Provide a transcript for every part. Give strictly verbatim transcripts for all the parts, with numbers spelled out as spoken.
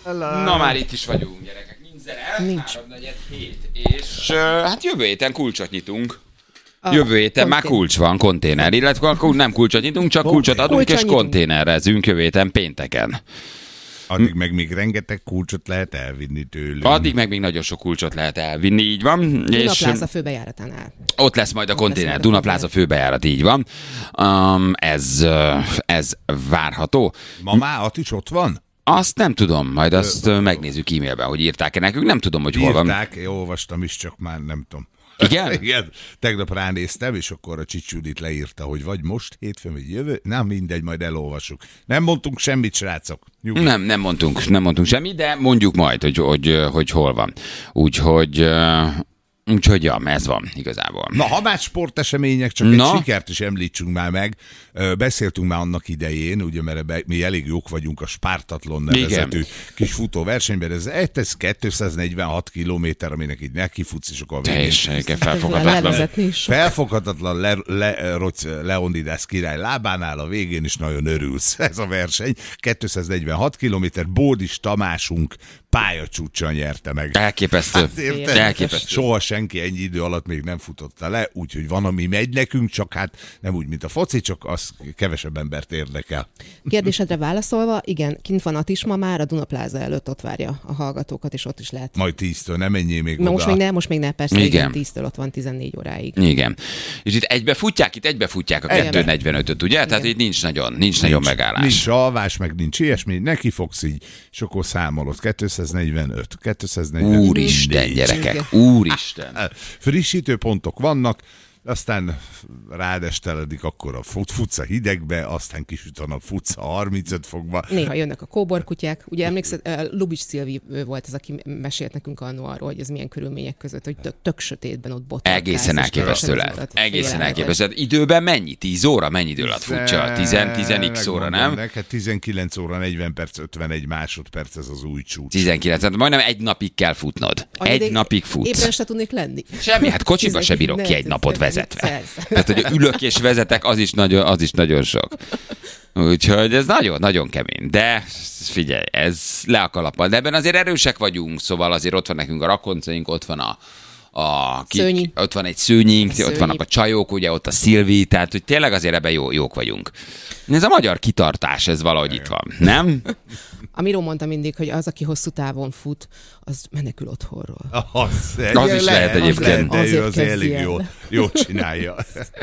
Na már itt is vagyunk, gyerekek. Nincs zene, Nincs. háromnegyed hét. És uh, hát jövő héten kulcsot nyitunk. A jövő héten kontén... már kulcs van, konténer. Illetve akkor nem kulcsot nyitunk, csak kulcsot adunk Kulcsa és nyitunk. Konténerezünk jövő héten pénteken. Addig meg még rengeteg kulcsot lehet elvinni tőlünk. Addig meg még nagyon sok kulcsot lehet elvinni, így van. Dunapláza főbejáratánál. Ott lesz majd a konténer, Dunapláza főbejárat, így van. Um, ez, ez várható. Mamát is ott van? Azt nem tudom, majd azt Ö, megnézzük e-mailben, hogy írták-e nekünk, nem tudom, hogy hol van. Írták, én olvastam is, csak már nem tudom. Igen? Igen, tegnap ránéztem, és akkor a Csics Judit leírta, hogy vagy most hétfőn, vagy jövő. Nem mindegy, majd elolvassuk. Nem mondtunk semmit, srácok. Nyugi. Nem, nem mondtunk, nem mondtunk semmit, de mondjuk majd, hogy, hogy, hogy hol van. Úgyhogy... Úgyhogy ja, ez van igazából. Na, ha már sportesemények, csak Na? egy sikert is említsünk már meg. Beszéltünk már annak idején, ugye, mert mi elég jók vagyunk a Spártatlon nevezetű Igen. kis futóversenyben. Ez, ez kétszáznegyvenhat kilométer, aminek így nekifutsz, és akkor a végén... Teljesen felfoghatatlan. Felfoghatatlan le, le, le, Leonidas király lábánál a végén is nagyon örülsz. Ez a verseny. kétszáznegyvenhat kilométer, Bódis Tamásunk pályacsúccsal nyerte meg. Elképesztő. Hát, Elképesztő. Soha senki ennyi idő alatt még nem futotta le, úgyhogy van, ami megy nekünk, csak hát nem úgy, mint a foci, csak az kevesebb embert érdekel. Kérdésedre válaszolva, igen, kint van Atisma már, a Dunapláza előtt ott várja a hallgatókat, és ott is lehet. Majd tíztől, nem menjél még Na, oda. most még ne, most még ne, persze, igen. igen, tíztől ott van tizennégy óráig. Igen. És itt egybe futják, itt egybe futják a kettő negyvenötöt, ugye? Igen. Tehát itt nincs nagyon, nincs, nincs nagyon megállás. Nincs alvás, meg nincs ilyesmi, neki fogsz így, és akkor számolod. kétszáznegyvenöt, kétszáznegyvenöt. Úristen, gyerekek, úristen. Frissítőpontok vannak, aztán rádesteledik, akkor a fut, futsz a hidegbe, aztán kisüt a nap, futsz a harmincöt fokba. Néha jönnek a kóborkutyák. Ugye emlékszel, Lubics Szilvi volt az, aki mesélt nekünk annó arról, hogy ez milyen körülmények között, hogy tök, tök sötétben ott botlák. Egészen elképesztő lehet. Egészen elképesztő. Időben mennyi? tíz óra? Mennyi idő alatt futja? tíz óra, nem? Neked tizenkilenc óra, negyven perc, ötvenegy másodperc, ez az új csúcs. tizenkilenc, hát majdnem egy napig kell futnod. Egy Anyadék, napig futsz. Éppen se tudnék lenni. Semmi, hát kocsiba se bírok ki egy napot vezetve. Tehát, hogy ülök és vezetek, az is nagyon, az is nagyon sok. Úgyhogy ez nagyon, nagyon kemény. De figyelj, ez le a kalappal. De ebben azért erősek vagyunk, szóval azért ott van nekünk a rakoncaink, ott van a A, ki, ott van egy szőnyink, ott szőnyi. Vannak a csajok, ugye ott a Szilvi, tehát hogy tényleg azért ebben jó, jók vagyunk. Ez a magyar kitartás, ez valahogy itt van, nem? A Miró mondta mindig, hogy az, aki hosszú távon fut, az menekül otthonról. Az, az is lehet egyébként. De ő az elég jól, jól csinálja.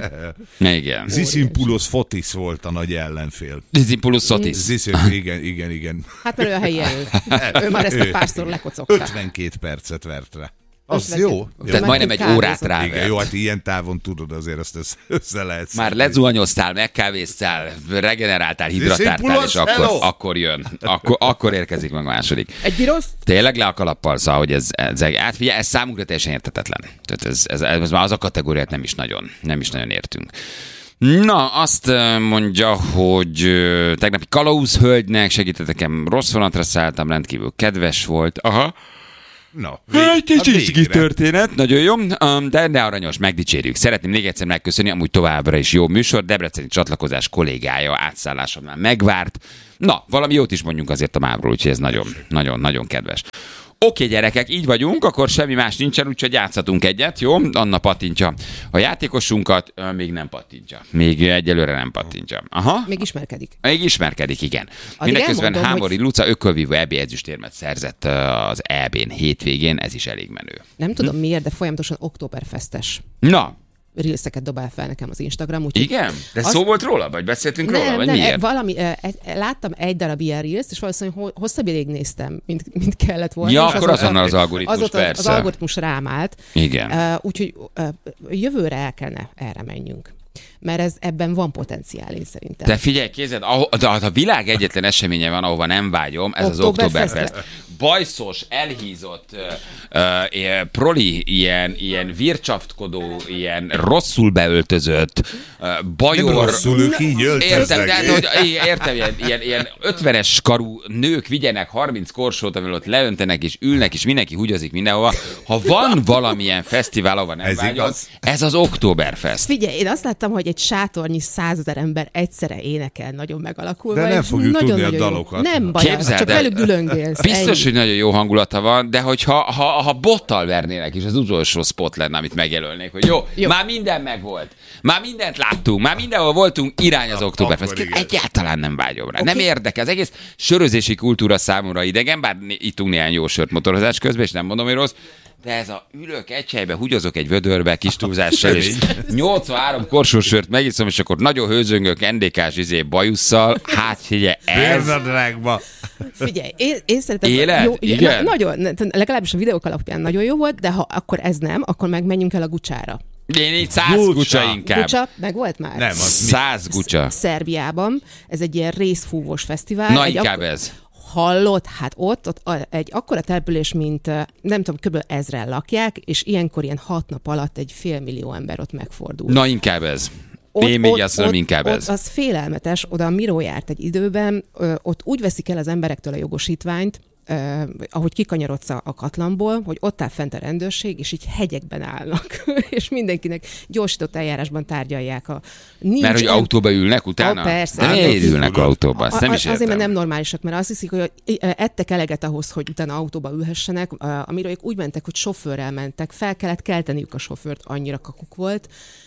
Igen. Zisimpoulos Fotis volt a nagy ellenfél. Zisimpoulos Fotis. Zisimpoulos, igen, igen, igen. Hát mert ő a helyi elő. Ő már ezt a párszor lekocogta. ötvenkét percet vert rá. Az jó. Tehát majdnem egy órát rá. Igen, jó, hát ilyen távon tudod, azért azt össze lehet. Már lezuhanyoztál, megkávéztál, regeneráltál, hidratáltál, és akkor, akkor jön. Akkor, akkor érkezik meg a második. Egy girosz? Tényleg le a kalappal, szóval, hogy ez, ez, ez, figyelj, ez számunkra teljesen érthetetlen. Tehát ez, ez, ez, ez már az a kategóriát nem is nagyon, nem is nagyon értünk. Na, azt mondja, hogy tegnapi kalauz hölgynek segítettek, nekem rossz vonatra szálltam, rendkívül kedves volt. Aha. No, egy kicsit történet, nagyon jó, de, de aranyos, megdicsérjük. Szeretném még egyszer megköszönni, amúgy továbbra is jó műsor, debreceni csatlakozás kollégája átszállásomnál megvárt. Na, valami jót is mondjunk azért a mávról, úgyhogy ez nagyon, nagyon, nagyon kedves. Oké, gyerekek, így vagyunk, akkor semmi más nincsen, úgyhogy játszhatunk egyet, jó? Anna pattintja a játékosunkat, még nem pattintja. Még egyelőre nem pattintja. Aha. Még ismerkedik. Még ismerkedik, igen. Mindeközben Hámori hogy... Luca ökölvívó é bé ezüstérmet szerzett az é bén hétvégén, ez is elég menő. Nem tudom hm? miért, de folyamatosan októberfestes. Na. Reelseket dobál fel nekem az Instagram. Úgy, igen? De azt... szó volt róla? Vagy beszéltünk nem, róla? Vagy nem, miért? Valami, egy, láttam egy darab ilyen Reels, és valószínűleg hosszabb ideig néztem, mint, mint kellett volna. Ja, és akkor azonnal az algoritmus, az persze. Az algoritmus rám állt. Igen. Uh, úgyhogy uh, jövőre el kellene erre menjünk. Mert ez, ebben van potenciál, én szerintem. De figyelj, kézed, a, a, a világ egyetlen eseménye van, ahova nem vágyom, ez Oktoberfest. Az Oktoberfest. bajszos, elhízott, uh, uh, proli, ilyen, ilyen vircsaftkodó, ilyen rosszul beöltözött, uh, bajor... Nem rosszul, ők így öltöznek. Értem, de, hogy, értem, ilyen, ilyen, ilyen ötvenes karú nők vigyenek harminc korsót, amivel ott leöntenek és ülnek, és mindenki húgyozik mindenhova. Ha van valamilyen fesztivál, ahol nem ez vágyom, igaz. ez az Oktoberfest. Figyelj, én azt láttam, hogy egy sátornyi százezer ember egyszerre énekel nagyon megalakulva. De nem fogjuk nagyon, tudni nagyon a jó. dalokat. Nem baj, Képzeld csak el, velük dülöngélsz. Biztos, ennyi. hogy nagyon jó hangulata van, de hogyha ha, ha bottal vernének, és az utolsó spot lenne, amit megjelölnék, hogy jó, jó, már minden megvolt. Már mindent láttunk, már mindenhol voltunk, irány az Oktoberfest. Egyáltalán nem vágyom rá. Okay. Nem érdekel. Az egész sörözési kultúra számomra idegen, bár ittunk néhány jó sört motorozás közben, és nem mondom, hogy rossz, de ez a ülök egy helybe, húgyozok egy vödörbe kis túlzással, és nyolcvanhárom korsós sört megiszom, és akkor nagyon hőzöngök en dé ká-s izé bajusszal. Hát figyelj, ez... Figyelj, én, én szerintem... Élet? Jó, igen? Na, nagyon, legalábbis a videók alapján nagyon jó volt, de ha akkor ez nem, akkor meg menjünk el a Gucsára. Én így száz gucsa, gucsa inkább. Gucsa, meg volt már? Nem, az száz gucsa. Szerbiában. Ez egy ilyen részfúvós fesztivál. Na, egy inkább ak- ez. Hallott, hát ott, ott egy akkora település, mint nem tudom, kb. ezren lakják, és ilyenkor ilyen hat nap alatt egy fél millió ember ott megfordul. Na, inkább ez. Ott, Én még ott, azt mondom, ott, inkább ott ez. Az félelmetes, oda a Miró járt egy időben, ö, ott úgy veszik el az emberektől a jogosítványt, Uh, ahogy kikanyarodsz a, a katlanból, hogy ott áll fent a rendőrség, és így hegyekben állnak, és mindenkinek gyorsított eljárásban tárgyalják. A... Nincs mert hogy en... autóba ülnek utána? A, persze. De miért ülnek autóba? Azt A, nem is azért, mert értem. nem normálisak, mert azt hiszik, hogy ettek eleget ahhoz, hogy utána autóba ülhessenek. A Miróék úgy mentek, hogy sofőrrel mentek, fel kellett kelteniük a sofőrt, annyira kakuk volt.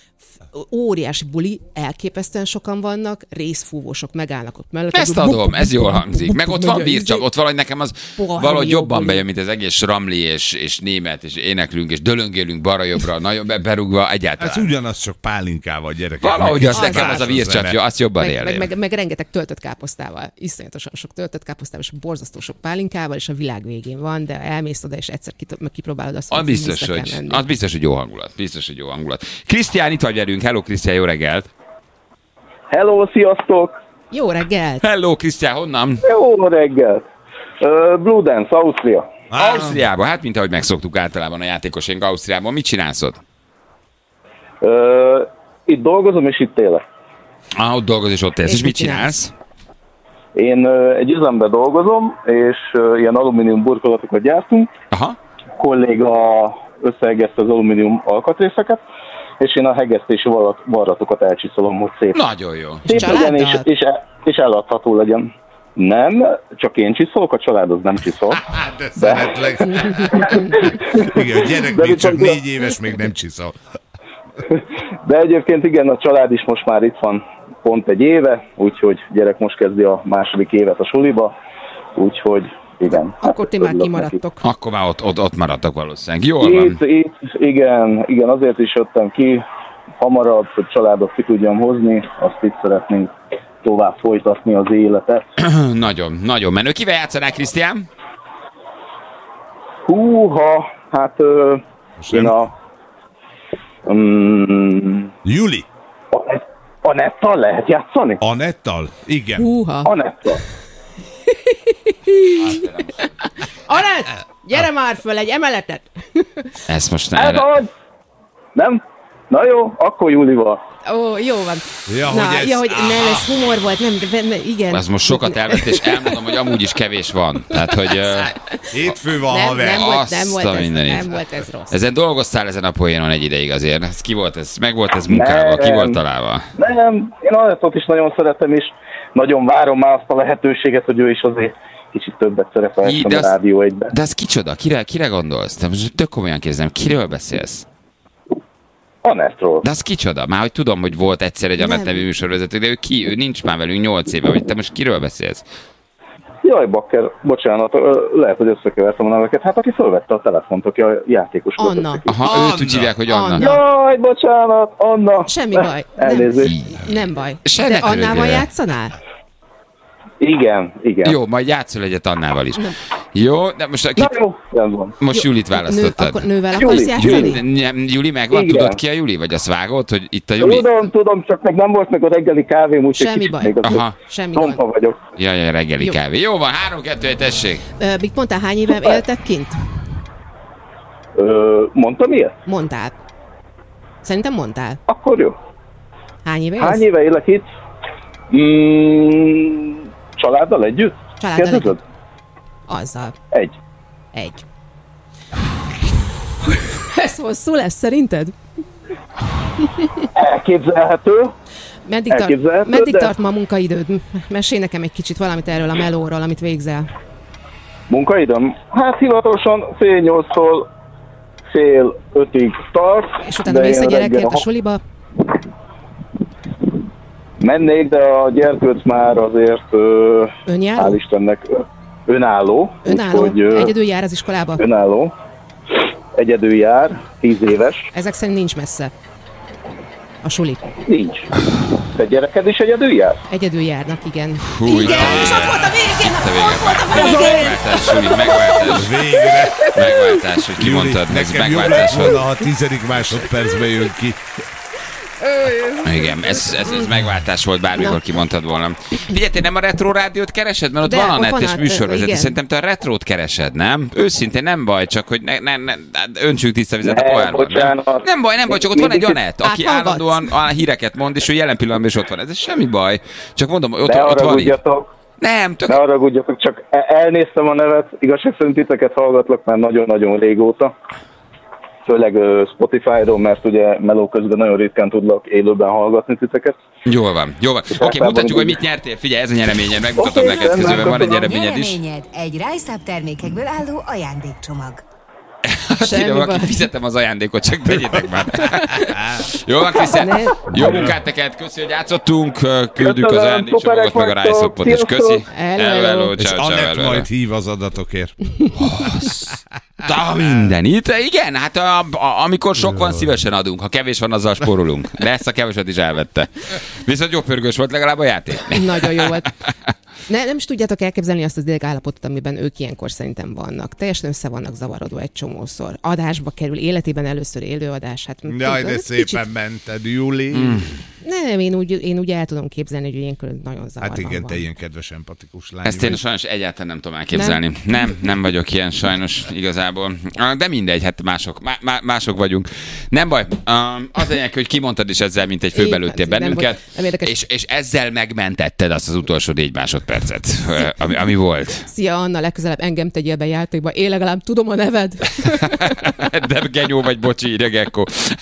Óriási buli, elképesztően sokan vannak, részfúvósok megállnak ott mellett. Ezt adom, ez jól hangzik. Meg ott van vircsa, ott valahogy nekem az valahogy jobban bejön, mint az egész ramli és, és német, és éneklünk, és dölöngélünk balra-jobbra, nagyon berúgva egyáltalán. Ez ugyanaz, csak pálinkával, gyerekek. Valahogy az nekem az a vircsapja, azt jobban meg, élném. meg, meg, meg rengeteg töltött káposztával, iszonyatosan sok töltött káposztával, és borzasztó sok pálinkával, és a világ végén van, de elmész oda, és egyszer kipróbálod azt, hogy az biztos, hogy, az biztos, hogy jó hangulat. Biztos, hogy jó hangulat. Krisztián, itt vagy velünk. Hello, Krisztián, jó reggelt! Hello, sziasztok! Jó reggelt! Hello, Krisztián, honnan? Jó reggelt! Uh, Blue Dance, Ausztria. Ah. Ausztriában, hát mint ahogy megszoktuk általában a játékosaink Ausztriában. Mit csinálsz ott? Uh, itt dolgozom, és itt élek. Ah, ott dolgozol, és ott élsz. És, És és mit mit csinálsz? Én uh, egy üzemben dolgozom, és uh, ilyen alumínium burkolatokat gyártunk. Aha. A kolléga összeegezte az alumínium alkatrészeket, és én a hegesztési varratokat elcsiszolom, hogy szép. Nagyon jó. Szép legyen, és, és, és eladható legyen. Nem, csak én csiszolok, a család az nem csiszol. Hát, de szeretlek. Igen, a gyerek De még csak viszont- négy éves, még nem csiszol. De egyébként igen, a család is most már itt van pont egy éve, úgyhogy gyerek most kezdi a második évet a suliba, úgyhogy igen. Akkor ti már örülök kimaradtok. Akkor már ott, ott, ott maradtak valószínűleg. Jól neki. van. Itt, itt, igen, igen, azért is jöttem ki hamarabb, hogy családot ki tudjam hozni, azt itt szeretnénk tovább folytatni az életet. Nagyon, nagyon menő. Kivel játszanál, Krisztián? Húha, hát ö, én nem. a... Um, Juli, Anettal lehet játszani? Anettal? Igen. Húha! Anettal. Anett! Gyere már föl egy emeletet! Ezt most Ez nem. az! Nem? Na jó, akkor Júlival. Ó, jó van. Ja, Na, hogy ez- ja, hogy nem, ez humor volt, nem, de, de igen. Ez most sokat elvett, és elmondom, hogy amúgy is kevés van. Tehát, hogy uh, Hétfő van, nem, haver. nem, volt, Azt nem, volt a ez, mindenit. nem volt ez rossz. ezen dolgoztál ezen a poénon egy ideig azért. Ez ki volt ez? Meg volt ez munkával? Ki Nem. volt találva? Nem, én Anettot is nagyon szeretem, és nagyon várom már azt a lehetőséget, hogy ő is azért kicsit többet Í, szerepelsen de a az- Rádió egyben. De ez kicsoda? Kire, kire gondolsz? Te most tök komolyan kérdezem, kiről beszélsz? Anettról. De az kicsoda? Már hogy tudom, hogy volt egyszer egy Anett Nem. nevű műsorvezető, de ő ki? Ő nincs már velünk nyolc éve, hogy te most kiről beszélsz? Jaj, Bakker, bocsánat, ö, lehet, hogy összekevertem a neveket. Hát aki fölvette a telefont, aki a játékos volt. Anna. Aha, Anna. őt úgy hívják, hogy Anna. Anna. Jaj, bocsánat, Anna. Semmi baj. Nem, Elnézést. nem baj. Se De ne törődjél Annával vele. játszanál? Igen, igen. Jó, majd játszol egyet Annával is. Jó, de most, ki... Na jó, van. most Jó, Julit választottad. Nő, akkor nővel akarsz Juli, játszani? Juli, Juli megvan? Igen. Tudod ki a Juli? Vagy azt vágod, hogy itt a Juli? Tudom, tudom, csak még nem volt meg a reggeli kávém, úgyhogy Semmi kicsit baj. még azért Aha. Semmi tompa gond. vagyok. Jaj, jaj, reggeli Jó. kávé. Jó van, három, kettő, egy, tessék. Ö, Mit mondtál, hány éve éltek kint? Ö, mondtam ilyet? Mondtál. Szerintem mondtál. Akkor jó. Hány éve Hány élsz? éve élek itt? Mm, családdal együtt? Családdal Kérdezed? együtt. Azzal. Egy. Egy. Ez hosszú lesz szerinted? Elképzelhető. Meddig, tart, Elképzelhető, meddig de- tart ma a munkaidőd? Mesélj nekem egy kicsit valamit erről a melóról, amit végzel. Munkaidőm? Hát hivatalosan fél nyolctól fél ötig tart. És utána de mész a én gyerekért reggel a suliba? Mennék, de a gyerkőc már azért, ö, Önjáró? hál' Istennek, ö, önálló. Önálló? Úgyhogy, ö, Egyedül jár az iskolába? önálló. Egyedül jár, tíz éves. Ezek szerint nincs messze. A suli. Nincs. Te gyereked is egyedül jár? Egyedül járnak, igen. Hú, igen, itt a- és ott volt a végén! Itt a vége. Ott volt a végén! Megváltás, Juli, megváltás. Végre. Megváltás, hogy Juli, kimondtad, ez nekem jobb lett megváltás volna, volt. ha a tizedik másodpercben jön ki. Igen, ez, ez, ez megváltás volt, bármikor Na. kimondtad volna. Figyelj, te nem a Retro Rádiót keresed? Mert ott De, van a ott van netes a- műsorvezető. igen. Szerintem te a Retrót keresed, nem? Őszintén nem baj, csak hogy ne, ne, ne, öntsünk tiszta vizet a Ne, pohárban. Nem? bocsánat. nem baj, nem baj, csak ott van egy Mindig- Anett, aki Áthallgatsz? állandóan a híreket mond, és ő jelen pillanatban is ott van. Ez semmi baj. Csak mondom, ott, Ne ott van így. haragudjatok, Nem, tök... ne haragudjatok, csak e- elnéztem a nevet. Igazság szerint titeket hallgatlak már nagyon-nagyon régóta. Főleg ö, Spotify-ról, mert ugye meló közben nagyon ritkán tudlak élőben hallgatni titeket. Jól van, jó van. Oké, okay, általában mutatjuk, hogy úgy- mit nyertél. Figyelj, ez a nyereményed, megmutatom Oké, neked rendben, közben, van egy köszönöm. nyereményed is. Nyereményed egy Rise Up termékekből álló ajándékcsomag. Semmi Írja, baj. valaki, fizetem az ajándékot, csak tegyétek már. Jó van, Krisztián, Ne. jó munkát neked, köszi, hogy játszottunk, küldjük az Köszönöm, ajándékcsomagot, meg a szuperek rájszopot is, vagytok, köszi. Hello, Hello, hello. hello, És ciao, ciao, Anett hello, hello. majd hív az adatokért. Ta minden, itt, igen, hát a, a, amikor sok van, szívesen adunk, ha kevés van, azzal spórolunk. De ezt a keveset is elvette. Viszont jó pörgős volt legalább a játék. Nagyon jó volt. Ne, nem is tudjátok elképzelni azt az idegállapotot, amiben ők ilyenkor szerintem vannak. Teljesen össze vannak zavarodva egy csomószor. Adásba kerül, életében először élőadás. Hát, Jaj, de ez szépen kicsit- mented, Juli. Mm. Nem, én úgy, én úgy el tudom képzelni, hogy ilyenkor nagyon zavarban Hát igen, van. te ilyen kedves, empatikus lány. Ezt én vagy. sajnos egyáltalán nem tudom elképzelni. Nem, nem, nem vagyok ilyen sajnos igazából. De mindegy, hát mások, má, má, mások vagyunk. Nem baj, um, az lényeg, hogy kimondtad is ezzel, mint egy főbelőttél Így van, nem bennünket, volt- nem érdekes. és, és ezzel megmentetted azt az utolsó négy másodpercet, ami, ami volt. Szia Anna, legközelebb engem tegyél be játékba. Én legalább tudom a neved. De genyó vagy, bocsi, írja Gekko.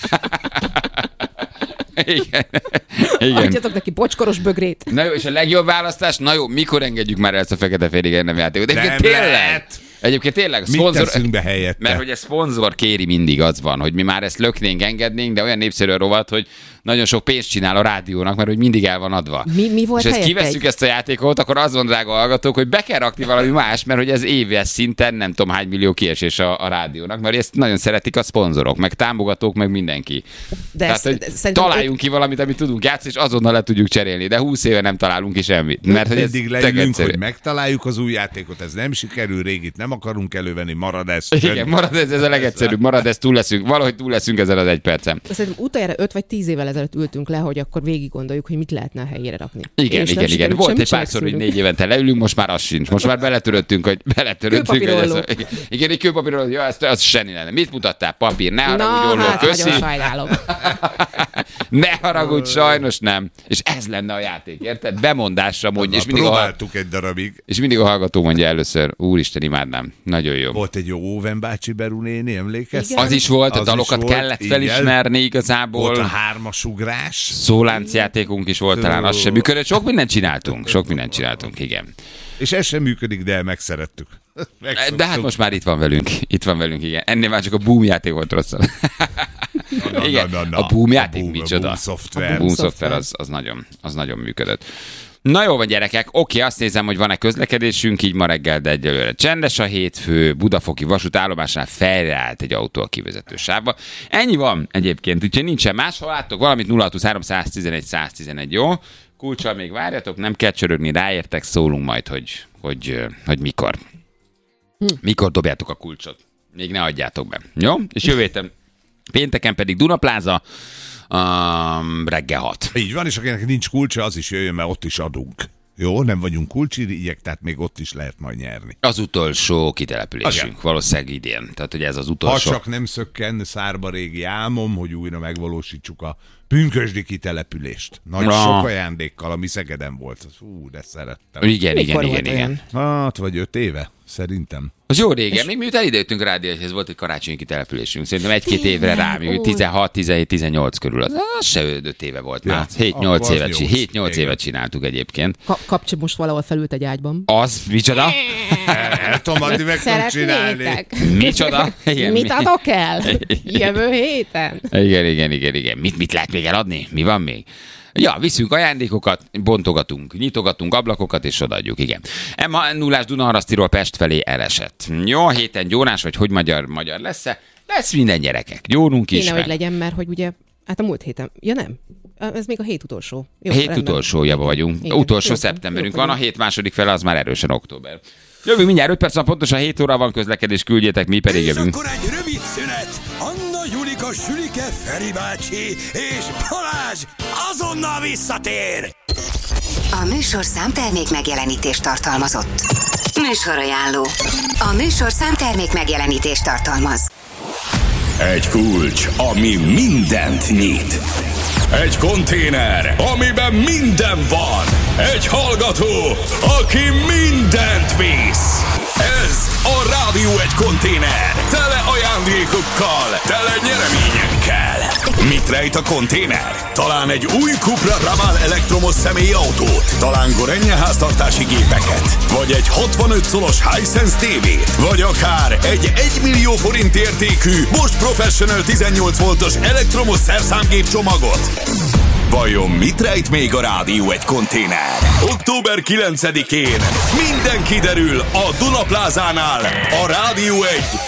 Igen. Igen. Adjatok neki bocskoros bögrét. Na jó, és a legjobb választás, na jó, mikor engedjük már el ezt a fekete-félig nem játékot? Egyébként Nem tényleg, lehet. egyébként tényleg, Mit szponzor, teszünk be helyette? mert hogy a szponzor kéri mindig, az van, hogy mi már ezt löknénk, engednénk, de olyan népszerű a rovat, hogy nagyon sok pénzt csinál a rádiónak, mert hogy mindig el van adva. Mi, mi volt És ezt helyette? kivesszük ezt a játékot, akkor az van, drága hallgatók, hogy be kell rakni valami más, mert hogy ez éves szinten nem tudom hány millió kiesés a, a rádiónak, mert ezt nagyon szeretik a szponzorok, meg támogatók, meg mindenki. De Tehát, ezt- hogy de szerintem találjunk ki valamit, amit tudunk játszani, és azonnal le tudjuk cserélni, de húsz éve nem találunk ki semmit. Mert hogy ez Eddig tök leülünk, egyszerű. hogy megtaláljuk az új játékot, ez nem sikerül, régit nem akarunk elővenni, marad ez. Igen, marad ez, ez a legegyszerűbb, marad ez, túl leszünk, valahogy túl leszünk ezen az egy percen. Szerintem utoljára öt vagy tíz évvel ezelőtt ültünk le, hogy akkor végig gondoljuk, hogy mit lehetne a helyére rakni. Igen, És nem igen, igen. sikerült Volt semmit egy sem párszor, hogy megszűrünk. négy évente leülünk, most már az sincs. Most már beletöröttünk, hogy beletöröttünk. Hogy ez, Kőpapírolló. igen, egy kőpapírolló, ja, ezt, az semmi lenne. Mit mutattál? Papír, ne Na, haragudj, olló, hát köszi. nagyon sajnálom. Ne haragudj, sajnos nem. És ez lenne a játék, érted? Bemondásra mondja, és mindig, a, Próbáltuk egy darabig. és mindig a hallgató mondja először, úristen, imádnám. Nagyon jó. Volt egy jó Óven bácsi Beru néni, emlékeztek? Igen. Az is volt, a Az dalokat is volt, kellett igen. felismerni igazából. Volt a hármasugrás. Szóláncjátékunk is volt, talán az sem működött. Sok mindent csináltunk, sok mindent csináltunk, igen. És ez sem működik, de megszerettük. Megszoktuk. De hát most már itt van velünk, itt van velünk, igen. Ennél már csak a boom játék volt rosszabb. Na, Igen, na, na, na. a boom játék boom, micsoda? A boom szoftver. A boom szoftver. szoftver az, az, nagyon, az nagyon működött. Na jó van, gyerekek, oké, azt nézem, hogy van-e közlekedésünk, így ma reggel, de egyelőre csendes a hétfő, Budafoki vasútállomásnál felreállt egy autó a kivezető sávba. Ennyi van egyébként, úgyhogy nincsen más, ha láttok valamit, nulla hatvanhárom száztizenegy száztizenegy, jó? Kulccsal még várjatok, nem kell csörögni, ráértek, szólunk majd, hogy, hogy, hogy mikor. Hm. Mikor dobjátok a kulcsot? Még ne adjátok be. Jó? És jövő héten pénteken pedig Dunapláza um, reggel hat. Így van, és akinek nincs kulcsa, az is jöjjön, mert ott is adunk. Jó, nem vagyunk kulcsirigyek, tehát még ott is lehet majd nyerni. Az utolsó kitelepülésünk, igen. Valószínűleg idén. Tehát, hogy ez az utolsó. Ha csak nem szökken szárba régi álmom, hogy újra megvalósítsuk a pünkösdi kitelepülést. Nagy ja. sok ajándékkal, ami Szegeden volt. Hú, de szerettem. Igen, igen, Mikor igen, igen. Hát, vagy öt éve, szerintem. Az jó régen, még miután idejöttünk a rádióhoz, volt egy karácsonyi kitelepülésünk. Szerintem egy-két évre rá, tizenhat, tizenhét, tizennyolc körül. Az, az se öt éve volt már. Ja, hét-nyolc évet, nyolc. hét-nyolc évet csináltuk egyébként. Ka- Kapcsi most valahol felült egy ágyban. Az, micsoda? El tudom adni meg tudom csinálni. Micsoda? Igen, Mit mi- adok el? Jövő héten? Igen, igen, igen, igen. Mit, mit lehet még eladni? Mi van még? Ja, viszünk ajándékokat, bontogatunk, nyitogatunk ablakokat, és odaadjuk, igen. Emma nullás Dunaharasztiról Pest felé elesett. Jó, a héten gyónás, vagy hogy magyar, magyar lesz-e? Lesz minden gyerekek. Gyónunk is. Kéne, meg. hogy legyen, mert hogy ugye, hát a múlt héten, ja nem, ez még a hét utolsó. Jó, Hét rendben. utolsójában vagyunk. Igen, Utolsó jó, szeptemberünk jó, van, a hét második fele az már erősen október. Jövünk mindjárt öt perc, pontosan hét óra van közlekedés, küldjétek, mi pedig És jövünk. akkor egy rövid szünet. Anna, Julika, Sülike, Feri bácsi és Balázs azonnal visszatér. A műsor számtermék megjelenítést tartalmazott. Műsorajánló. A műsor számtermék megjelenítést tartalmaz. Egy kulcs, ami mindent nyit. Egy konténer, amiben minden van. Egy hallgató, aki mindent visz. Ez a Rádió egy konténer. Tele ajándékokkal, tele nyereményekkel. Mit rejt a konténer? Talán egy új Cupra Raval elektromos személyautót, talán Gorenje háztartási gépeket, vagy egy hatvanöt szolos Hisense tévét, vagy akár egy egymillió forint értékű Bosch Professional tizennyolc voltos elektromos szerszámgép csomagot. Vajon mit rejt még a Rádió egy konténer? október kilencedikén minden kiderül a Dunaplázánál, a Rádió egy